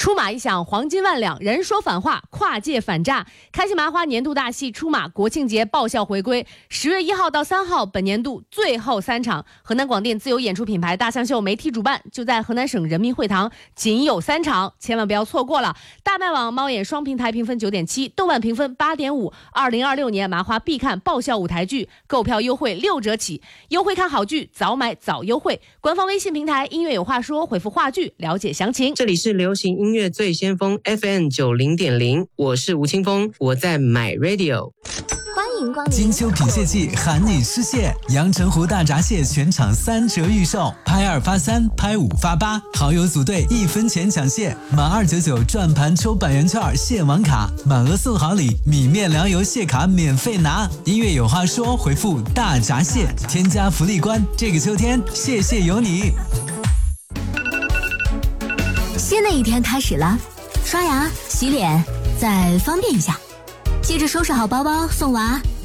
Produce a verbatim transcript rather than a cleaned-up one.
出马一响，黄金万两，人说反话，跨界反诈。开心麻花年度大戏出马国庆节爆笑回归，十月一号到三号，本年度最后三场，河南广电自由演出品牌大象秀媒体主办，就在河南省人民会堂，仅有三场，千万不要错过了。大麦网、猫眼双平台评分九点七，豆瓣评分八点五。二零二六年麻花必看爆笑舞台剧，购票优惠六折起，优惠看好剧，早买早优惠。官方微信平台音乐有话说，回复话剧了解详情。 这里是流行音乐最先锋 F M 九零点零，我是吴青峰，我在 My Radio。 欢迎光临金秋品蟹季喊你吃蟹，阳澄湖大闸蟹全场三折预售，拍二发三，拍五发八，好友组队一分钱抢蟹，满二九九转盘抽百元券蟹网卡，满额送好礼，米面粮油蟹卡免费拿。音乐有话说，回复大闸蟹，添加福利关，这个秋天蟹蟹有你。 新的一天开始了，刷牙洗脸再方便一下，接着收拾好包包送娃